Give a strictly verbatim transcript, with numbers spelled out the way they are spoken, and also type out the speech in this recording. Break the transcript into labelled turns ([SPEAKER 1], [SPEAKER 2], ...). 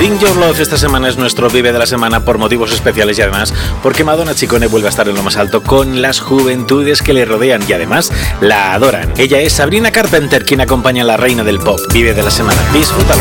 [SPEAKER 1] Bring Your Love esta semana es nuestro Vive de la Semana por motivos especiales y además porque Madonna Ciccone vuelve a estar en lo más alto con las juventudes que le rodean y además la adoran. Ella es Sabrina Carpenter, quien acompaña a la reina del pop. Vive de la Semana. Disfrútalo.